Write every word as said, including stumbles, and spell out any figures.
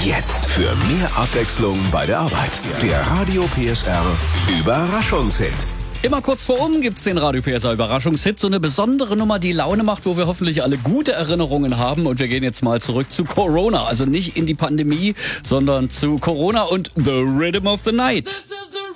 Jetzt für mehr Abwechslung bei der Arbeit. Der Radio P S R Überraschungshit. Immer kurz vor um gibt's den Radio P S R Überraschungshit. So eine besondere Nummer, die Laune macht, wo wir hoffentlich alle gute Erinnerungen haben. Und wir gehen jetzt mal zurück zu Corona. Also nicht in die Pandemie, sondern zu Corona und The Rhythm of the Night.